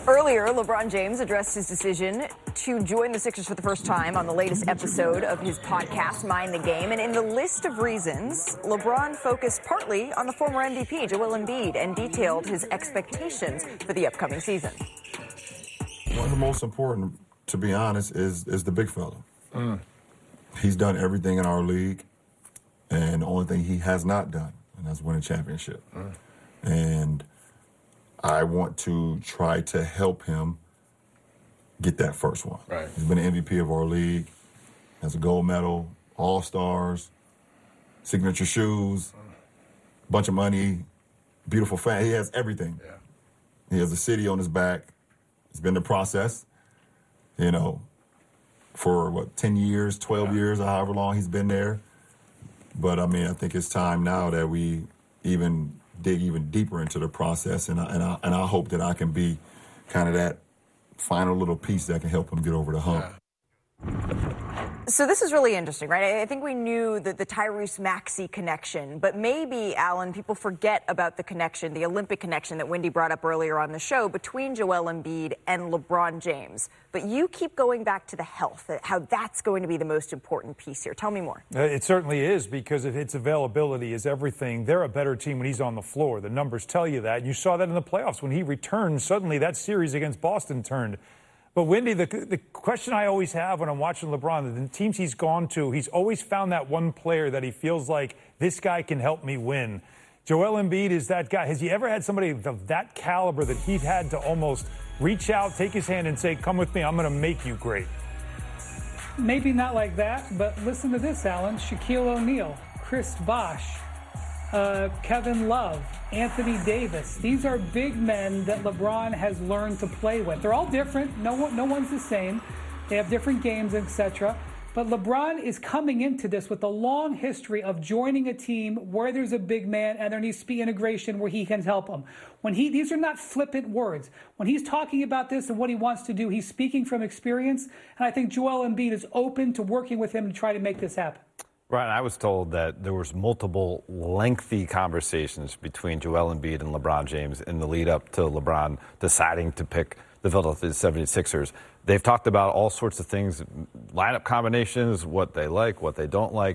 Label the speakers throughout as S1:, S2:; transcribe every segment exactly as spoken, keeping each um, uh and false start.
S1: Earlier, LeBron James addressed his decision to join the Sixers for the first time on the latest episode of his podcast, Mind the Game. And in the list of reasons, LeBron focused partly on the former M V P, Joel Embiid, and detailed his expectations for the upcoming season.
S2: One of the most important, to be honest, is is the big fella. Mm. He's done everything in our league, and the only thing he has not done, and that's win a championship. Mm. And I want to try to help him get that first one.
S3: Right.
S2: He's been an M V P of our league, has a gold medal, all-stars, signature shoes, bunch of money, beautiful family. He has everything.
S3: Yeah.
S2: He has a city on his back. It's been the process, you know, for, what, ten years, twelve yeah. years, or however long he's been there. But, I mean, I think it's time now that we even dig even deeper into the process, and I, and I, and I hope that I can be kind of that final little piece that can help him get over the hump.
S3: Yeah.
S1: So this is really interesting, right? I think we knew that the Tyrese Maxey connection, but maybe, Alan, people forget about the connection, the Olympic connection that Wendy brought up earlier on the show between Joel Embiid and LeBron James. But you keep going back to the health, how that's going to be the most important piece here. Tell me more.
S4: It certainly is, because if its availability is everything, they're a better team when he's on the floor. The numbers tell you that. You saw that in the playoffs. When he returned, suddenly that series against Boston turned. But, Wendy, the, the question I always have when I'm watching LeBron, the teams he's gone to, he's always found that one player that he feels like, this guy can help me win. Joel Embiid is that guy. Has he ever had somebody of that caliber that he'd had to almost reach out, take his hand, and say, come with me, I'm going to make you great?
S5: Maybe not like that, but listen to this, Alan. Shaquille O'Neal, Chris Bosh, uh, Kevin Love, Anthony Davis. These are big men that LeBron has learned to play with. They're all different. No one, no one's the same. They have different games, et cetera. But LeBron is coming into this with a long history of joining a team where there's a big man and there needs to be integration where he can help them. When he, these are not flippant words. When he's talking about this and what he wants to do, he's speaking from experience. And I think Joel Embiid is open to working with him to try to make this happen.
S6: Right, I was told that there was multiple lengthy conversations between Joel Embiid and LeBron James in the lead up to LeBron deciding to pick the Philadelphia seventy-sixers. They've talked about all sorts of things, lineup combinations, what they like, what they don't like.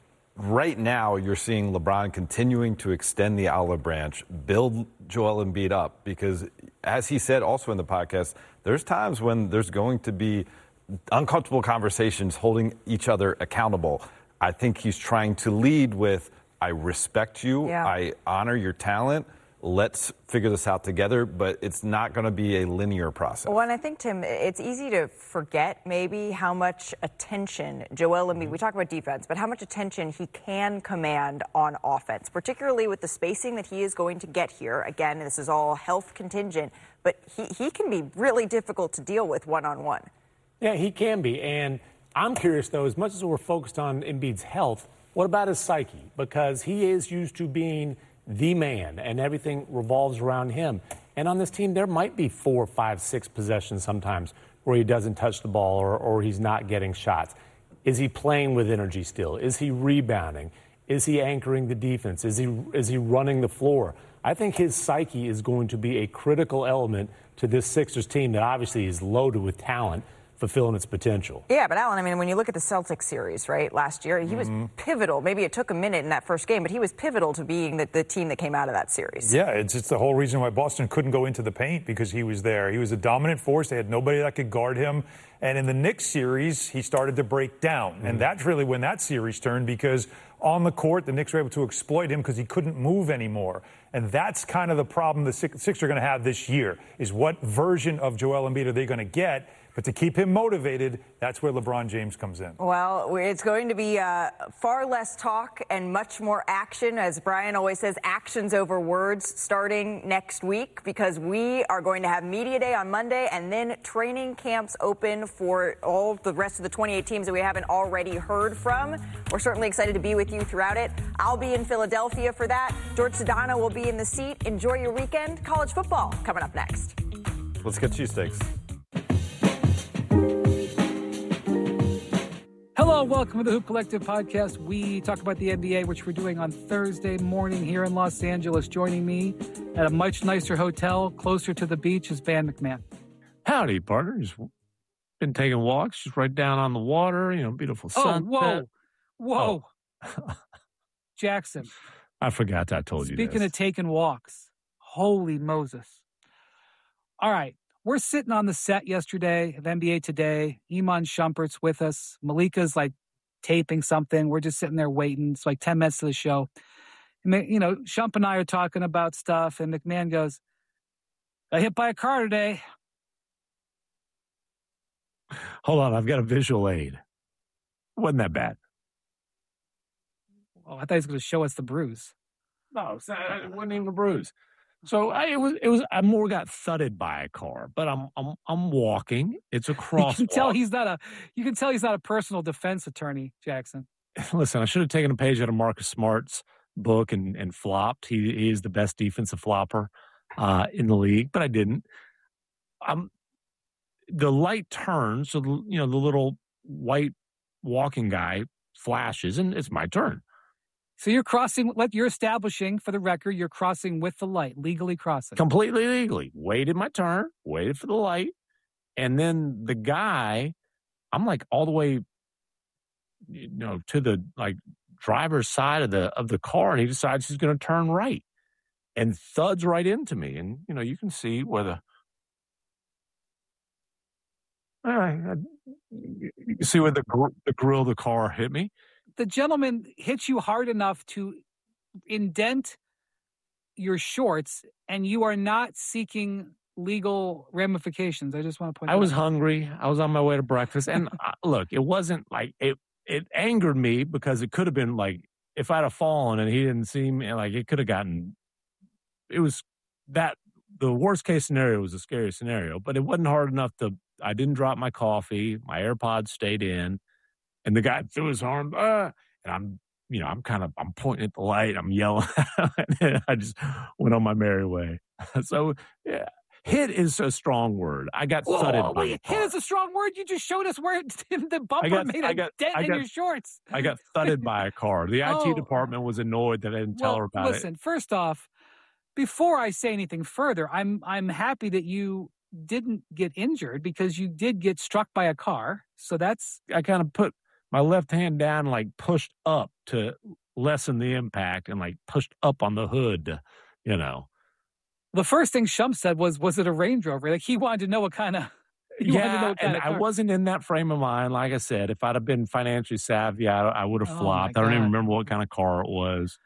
S6: Right now, you're seeing LeBron continuing to extend the olive branch, build Joel Embiid up, because as he said also in the podcast, there's times when there's going to be uncomfortable conversations holding each other accountable. I think he's trying to lead with, I respect you, yeah. I honor your talent, let's figure this out together, but it's not going to be a linear process.
S1: Well, and I think, Tim, it's easy to forget maybe how much attention Joel Embiid, mm-hmm. we talk about defense, but how much attention he can command on offense, particularly with the spacing that he is going to get here. Again, this is all health contingent, but he, he can be really difficult to deal with one-on-one.
S7: Yeah, he can be, and I'm curious, though, as much as we're focused on Embiid's health, what about his psyche? Because he is used to being the man, and everything revolves around him. And on this team, there might be four, five, six possessions sometimes where he doesn't touch the ball or, or he's not getting shots. Is he playing with energy still? Is he rebounding? Is he anchoring the defense? Is he, is he running the floor? I think his psyche is going to be a critical element to this Sixers team that obviously is loaded with talent, fulfilling its potential.
S1: Yeah, but Alan, I mean, when you look at the Celtics series, right, last year, he mm-hmm. was pivotal. Maybe it took a minute in that first game, but he was pivotal to being the, the team that came out of that series.
S4: Yeah, it's, it's the whole reason why Boston couldn't go into the paint, because he was there. He was a dominant force. They had nobody that could guard him. And in the Knicks series, he started to break down. Mm-hmm. And that's really when that series turned, because on the court, the Knicks were able to exploit him because he couldn't move anymore. And that's kind of the problem the Sixers are going to have this year, is what version of Joel Embiid are they going to get? But to keep him motivated, that's where LeBron James comes in.
S1: Well, it's going to be uh, far less talk and much more action. As Brian always says, actions over words starting next week, because we are going to have Media Day on Monday and then training camps open for all the rest of the twenty-eight teams that we haven't already heard from. We're certainly excited to be with you throughout it. I'll be in Philadelphia for that. George Sedano will be in the seat. Enjoy your weekend. College football coming up next.
S6: Let's get cheesesteaks.
S5: Hello, welcome to the Hoop Collective podcast. We talk about the N B A, which we're doing on Thursday morning here in Los Angeles. Joining me at a much nicer hotel closer to the beach is Van McMahon.
S7: Howdy, partner. Just been taking walks, just right down on the water, you know, beautiful sunset.
S5: Oh, whoa, whoa. Oh. Jackson.
S7: I forgot I told you this.
S5: Speaking of taking walks, holy Moses. All right. We're sitting on the set yesterday of N B A Today. Iman Shumpert's with us. Malika's like taping something. We're just sitting there waiting. It's like ten minutes to the show. And, you know, Shump and I are talking about stuff, and McMahon goes, got hit by a car today.
S7: Hold on, I've got a visual aid. It wasn't that bad.
S5: Oh, I thought he was going to show us the bruise.
S7: No, it wasn't even a bruise. So I, it was. It was. I more got thudded by a car, but I'm. I'm. I'm walking. It's a crosswalk.
S5: You can tell he's not a. You can tell he's not a personal defense attorney, Jackson.
S7: Listen, I should have taken a page out of Marcus Smart's book and, and flopped. He, he is the best defensive flopper uh, in the league, but I didn't. Um, the light turns, so the, you know the little white walking guy flashes, and it's my turn.
S5: So you're crossing, what you're establishing for the record, you're crossing with the light, legally crossing.
S7: Completely legally. Waited my turn, waited for the light. And then the guy, I'm like all the way, you know, to the like driver's side of the of the car, and he decides he's going to turn right and thuds right into me. And, you know, you can see where the, uh, you can see where the, gr- the grill of the car hit me.
S5: The gentleman hits you hard enough to indent your shorts, and you are not seeking legal ramifications. I just want to point
S7: I
S5: out.
S7: was hungry. I was on my way to breakfast. And uh, look, it wasn't like it, it angered me because it could have been like if I'd have fallen and he didn't see me, like it could have gotten, it was that the worst case scenario was a scary scenario, but it wasn't hard enough to, I didn't drop my coffee. My AirPods stayed in. And the guy threw his arm, uh, and I'm, you know, I'm kind of, I'm pointing at the light, I'm yelling, and I just went on my merry way. So, yeah, hit is a strong word. I got
S5: Whoa,
S7: thudded by
S5: wait, hit is a strong word. You just showed us where the bumper
S7: got,
S5: made a
S7: got,
S5: dent
S7: I
S5: in
S7: got,
S5: your shorts.
S7: I got thudded by a car. The I T
S5: oh.
S7: department was annoyed that I didn't
S5: well,
S7: tell her about
S5: listen,
S7: it.
S5: Listen, first off, before I say anything further, I'm I'm happy that you didn't get injured because you did get struck by a car. So that's
S7: I kind of put my left hand down, like pushed up to lessen the impact, and like pushed up on the hood, you know.
S5: The first thing Shump said was, was it a Range Rover? Like he wanted to know what kind of.
S7: Yeah, and I wasn't in that frame of mind. Like I said, if I'd have been financially savvy, I, I would have
S5: oh
S7: flopped. I don't even remember what kind of car it was.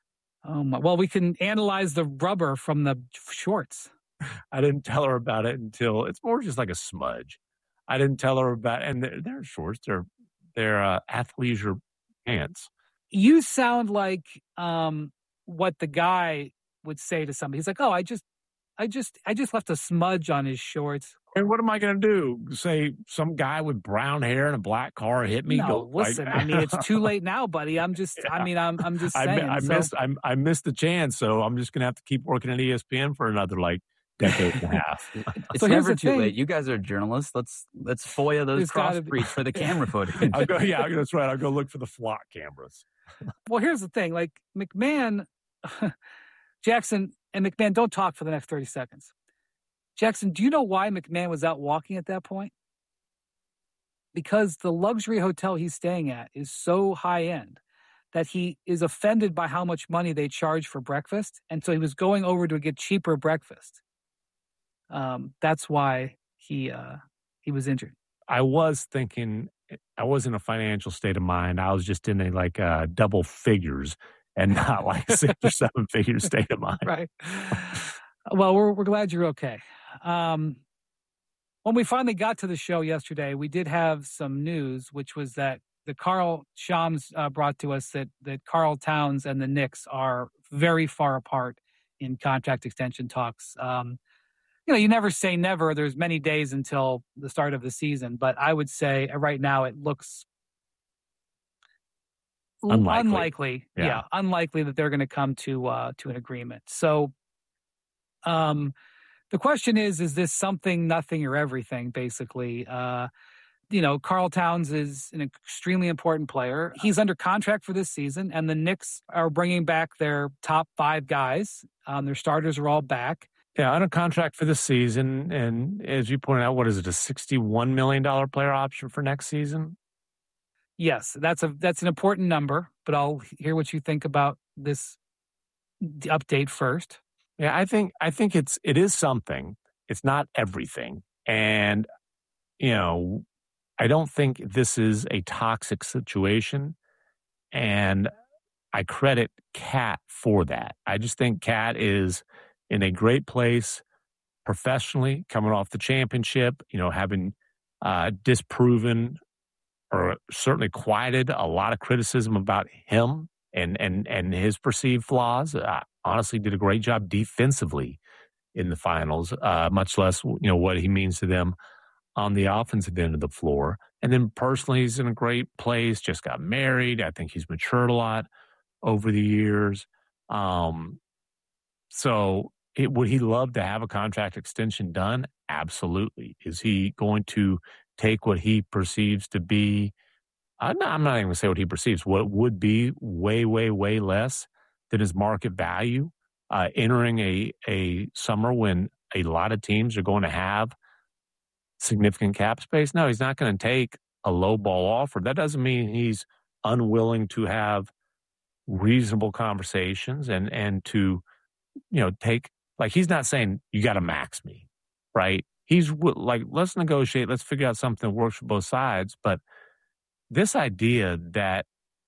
S5: Oh my! Well, we can analyze the rubber from the shorts.
S7: I didn't tell her about it until it's more just like a smudge. I didn't tell her about, and they're, they're shorts. They're They're uh, athleisure pants.
S5: You sound like um, what the guy would say to somebody. He's like, "Oh, I just, I just, I just left a smudge on his shorts."
S7: And what am I going to do? Say some guy with brown hair and a black car hit me?
S5: No,
S7: Go,
S5: listen.
S7: like,
S5: I mean, it's too late now, buddy. I'm just. Yeah. I mean, I'm. I'm just saying.
S7: I, I
S5: so.
S7: missed. I, I missed the chance, so I'm just going to have to keep working at E S P N for another like decade and a half.
S3: It's
S5: so
S3: never too
S5: thing.
S3: late. You guys are journalists. Let's let's F O I A those cross breeds for the camera footage.
S7: I'll go, yeah, that's right. I'll go look for the flock cameras.
S5: Well, here's the thing. Like McMahon, Jackson, and McMahon don't talk for the next thirty seconds. Jackson, do you know why McMahon was out walking at that point? Because the luxury hotel he's staying at is so high end that he is offended by how much money they charge for breakfast. And so he was going over to get cheaper breakfast. Um, that's why he uh, he was injured.
S7: I was thinking, I was in a financial state of mind. I was just in a like uh, double figures and not like six or seven figure state of mind.
S5: Right. Well, we're we're glad you're okay. Um, when we finally got to the show yesterday, we did have some news, which was that the Carl Shams uh, brought to us that that Karl Towns and the Knicks are very far apart in contract extension talks. Um, you know, you never say never. There's many days until the start of the season, but I would say right now it looks
S7: unlikely.
S5: unlikely yeah. yeah, unlikely that they're going to come to uh, to an agreement. So, um, the question is: is this something, nothing, or everything? Basically, uh, you know, Karl Towns is an extremely important player. He's under contract for this season, and the Knicks are bringing back their top five guys. Um, their starters are all back.
S7: Yeah, under contract for this season. And as you pointed out, what is it, a sixty-one million dollars player option for next season?
S5: Yes, that's a that's an important number, but I'll hear what you think about this update first.
S7: Yeah, I think I think it's it is something. It's not everything. And, you know, I don't think this is a toxic situation, and I credit Cat for that. I just think Cat is in a great place professionally, coming off the championship, you know, having uh, disproven or certainly quieted a lot of criticism about him and and and his perceived flaws. Uh, honestly, did a great job defensively in the finals, uh, much less, you know, what he means to them on the offensive end of the floor. And then personally, he's in a great place, just got married. I think he's matured a lot over the years. Um, so it, would he love to have a contract extension done? Absolutely. Is he going to take what he perceives to be, I'm not, I'm not even going to say what he perceives, what would be way, way, way less than his market value, uh, entering a, a summer when a lot of teams are going to have significant cap space? No, he's not going to take a low ball offer. That doesn't mean he's unwilling to have reasonable conversations and, and to, you know, take, like, he's not saying you got to max me, right? He's like, let's negotiate. Let's figure out something that works for both sides. But this idea that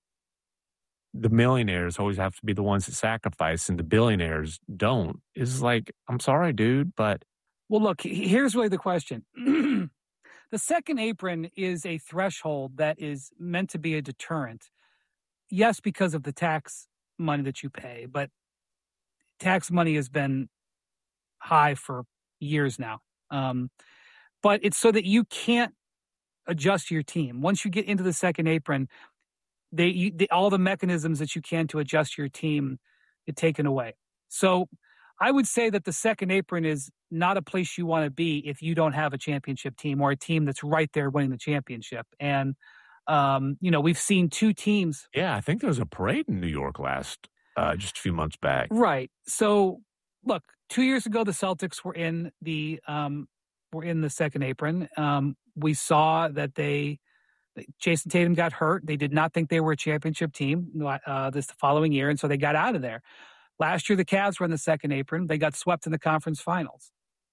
S7: the millionaires always have to be the ones that sacrifice and the billionaires don't is like, I'm sorry, dude, but
S5: well, look, here's really the question. The second apron is a threshold that is meant to be a deterrent. Yes, because of the tax money that you pay, but tax money has been high for years now. Um, but it's so that you can't adjust your team. Once you get into the second apron, they, you, they all the mechanisms that you can to adjust your team get taken away. So I would say that the second apron is not a place you want to be if you don't have a championship team or a team that's right there winning the championship. And, um, you know, we've seen two teams.
S7: Yeah, I think there was a parade in New York last, uh, just a few months back.
S5: Right. So, look, two years ago, the Celtics were in the um, were in the second apron. Um, we saw that they, Jason Tatum got hurt. They did not think they were a championship team uh, this following year, and so they got out of there. Last year, the Cavs were in the second apron. They got swept in the conference finals.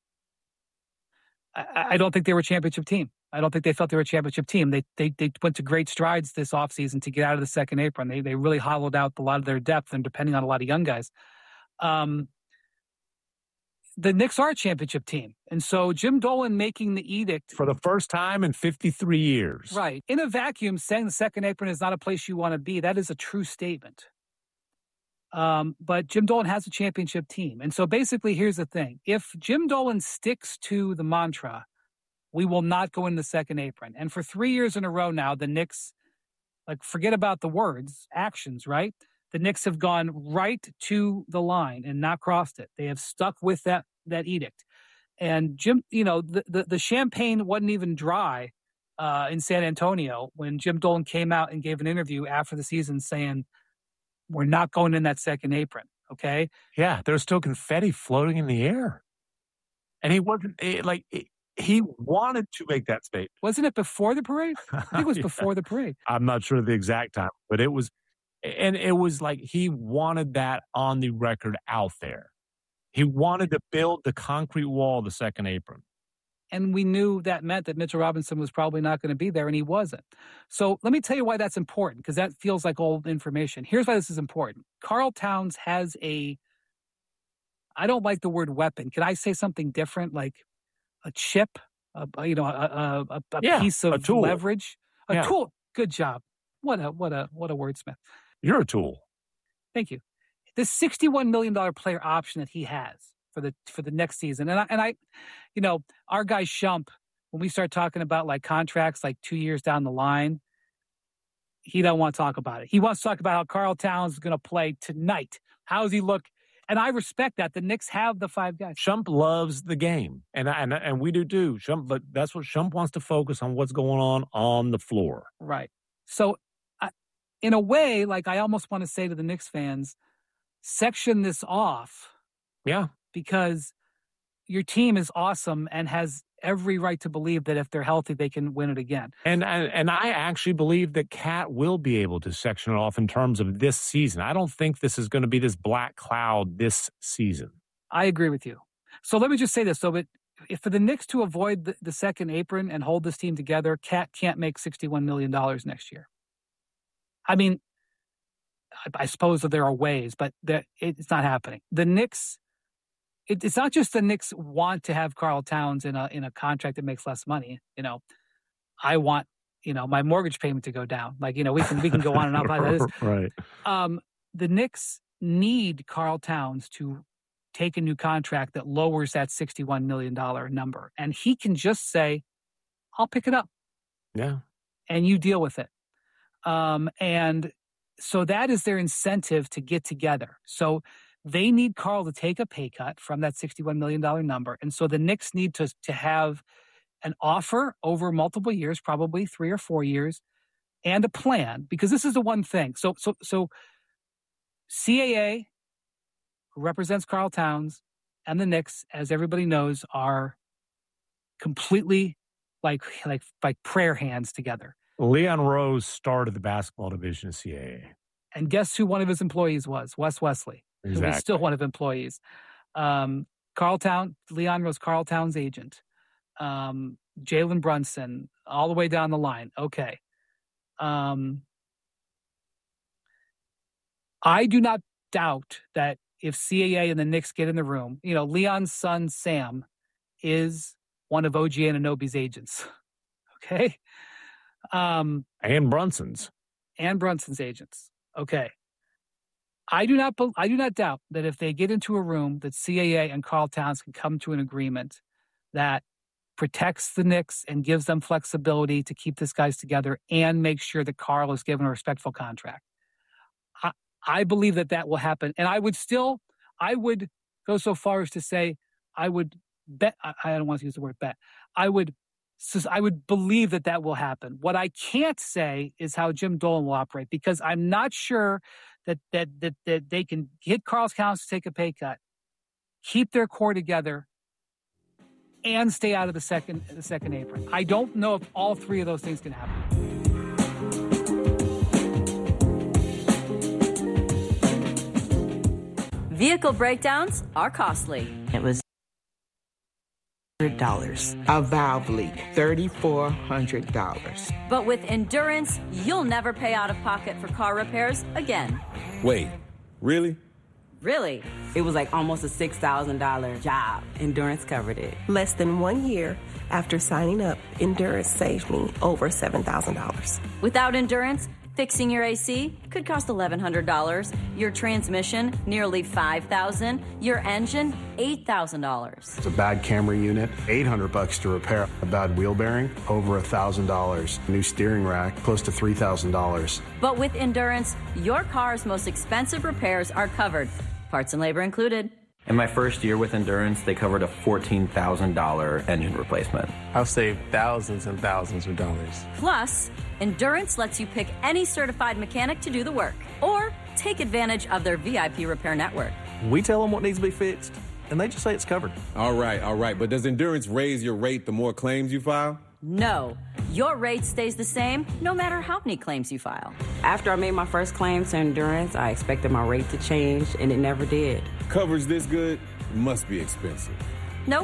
S5: I, I don't think they were a championship team. I don't think they felt they were a championship team. They they they went to great strides this offseason to get out of the second apron. They they really hollowed out a lot of their depth and depending on a lot of young guys. Um, the Knicks are a championship team. And so Jim Dolan making the edict.
S7: For the first time in fifty-three years.
S5: Right. In a vacuum, saying the second apron is not a place you want to be, that is a true statement. Um, but Jim Dolan has a championship team. And so basically, here's the thing. If Jim Dolan sticks to the mantra, we will not go in the second apron. And for three years in a row now, the Knicks, like, forget about the words, actions, right? The Knicks have gone right to the line and not crossed it. They have stuck with that that edict. And Jim, you know, the, the, the champagne wasn't even dry uh, in San Antonio when Jim Dolan came out and gave an interview after the season saying, we're not going in that second apron, okay?
S7: Yeah, there's still confetti floating in the air. And he wasn't, it, like, it, he wanted to make that statement.
S5: Wasn't it before the parade? I think it was
S7: yeah.
S5: before the parade.
S7: I'm not sure the exact time, but it was, and it was like he wanted that on the record out there. He wanted to build the concrete wall of the second apron.
S5: And we knew that meant that Mitchell Robinson was probably not going to be there, and he wasn't. So let me tell you why that's important, because that feels like old information. Here's why this is important. Karl Towns has a, I don't like the word weapon. Can I say something different, like a chip, a, you know, a, a, a
S7: yeah,
S5: piece of
S7: a tool.
S5: leverage? A
S7: yeah.
S5: tool. Good job. What a, what a, what a wordsmith.
S7: You're a tool.
S5: Thank you. This sixty-one million dollars player option that he has for the for the next season. And I, and I, you know, our guy Shump, when we start talking about like contracts like two years down the line, he don't want to talk about it. He wants to talk about how Karl Towns is going to play tonight. How does he look And I respect that. The Knicks have the five guys.
S7: Shump loves the game, and and and we do too. Shump, but that's what Shump wants to focus on, what's going on on the floor.
S5: Right. So, I, in a way, like I almost want to say to the Knicks fans, section this off.
S7: Yeah.
S5: Because your team is awesome and has every right to believe that if they're healthy, they can win it again.
S7: And, and and I actually believe that Cat will be able to section it off in terms of this season. I don't think this is going to be this black cloud this season.
S5: I agree with you. So let me just say this. So but if for the Knicks to avoid the, the second apron and hold this team together, Cat can't make sixty-one million dollars next year. I mean, I, I suppose that there are ways, but that it's not happening. The Knicks... It, it's not just the Knicks want to have Karl Towns in a in a contract that makes less money. You know, I want, you know, my mortgage payment to go down. Like, you know, we can we can go on and on about this.
S7: Right.
S5: Um, the Knicks need Karl Towns to take a new contract that lowers that sixty-one million dollars number. And he can just say, I'll pick it up.
S7: Yeah.
S5: And you deal with it. Um, and so that is their incentive to get together. So they need Karl to take a pay cut from that sixty-one million dollars number. And so the Knicks need to, to have an offer over multiple years, probably three or four years, and a plan, because this is the one thing. So, so, so C A A, who represents Karl Towns, and the Knicks, as everybody knows, are completely like, like, like prayer hands together.
S7: Leon Rose started the basketball division of C A A.
S5: And guess who one of his employees was? Wes Wesley.
S7: Exactly.
S5: Who was still one of employees. Um, Karl Town, Leon was Karl Towns' agent. Um, Jalen Brunson, all the way down the line. Okay. Um, I do not doubt that if C A A and the Knicks get in the room, you know, Leon's son, Sam, is one of O G Anunoby's agents. Okay. Um,
S7: and Brunson's.
S5: And Brunson's agents. Okay. I do not. I do not doubt that if they get into a room, that C A A and Karl Towns can come to an agreement that protects the Knicks and gives them flexibility to keep these guys together and make sure that Karl is given a respectful contract. I, I believe that that will happen, and I would still, I would go so far as to say, I would bet. I, I don't want to use the word bet. I would. I would believe that that will happen. What I can't say is how Jim Dolan will operate, because I'm not sure that that that, that they can get Karl Towns to take a pay cut, keep their core together, and stay out of the second the second apron. I don't know if all three of those things can happen.
S8: Vehicle breakdowns are costly.
S9: It was dollars. A valve leak, three thousand four hundred dollars.
S8: But with Endurance, you'll never pay out of pocket for car repairs again.
S10: Wait, really?
S8: Really?
S9: It was like almost a six thousand dollars job. Endurance covered it.
S11: Less than one year after signing up, Endurance saved me over seven thousand dollars.
S8: Without Endurance, fixing your A C could cost eleven hundred dollars, your transmission nearly five thousand dollars, your engine eight thousand dollars.
S12: It's a bad Camry unit, eight hundred bucks to repair. A bad wheel bearing, over one thousand dollars. New steering rack, close to three thousand dollars.
S8: But with Endurance, your car's most expensive repairs are covered, parts and labor included.
S3: In my first year with Endurance, they covered a fourteen thousand dollars engine replacement.
S13: I've saved thousands and thousands of dollars.
S8: Plus, Endurance lets you pick any certified mechanic to do the work, or take advantage of their V I P repair network.
S13: We tell them what needs to be fixed, and they just say it's covered.
S10: All right, all right. But does Endurance raise your rate the more claims you file?
S8: No. Your rate stays the same no matter how many claims you file.
S9: After I made my first claim to Endurance, I expected my rate to change, and it never did.
S10: Coverage this good must be expensive.
S8: Nope.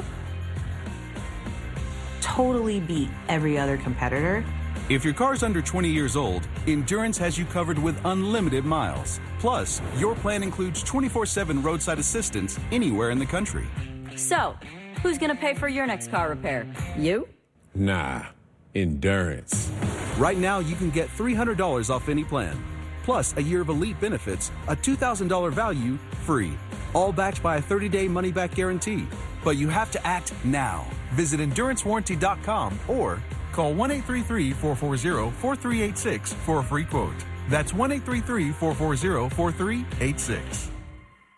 S14: Totally beat every other competitor.
S15: If your car's under twenty years old, Endurance has you covered with unlimited miles. Plus, your plan includes twenty-four seven roadside assistance anywhere in the country.
S8: So, who's going to pay for your next car repair? You?
S10: Nah, Endurance.
S15: Right now, you can get three hundred dollars off any plan. Plus, a year of elite benefits, a two thousand dollars value, free. All backed by a thirty-day money-back guarantee. But you have to act now. Visit endurance warranty dot com or call one eight three three, four four zero, four three eight six for a free quote. That's one eight three three, four four zero, four three eight six.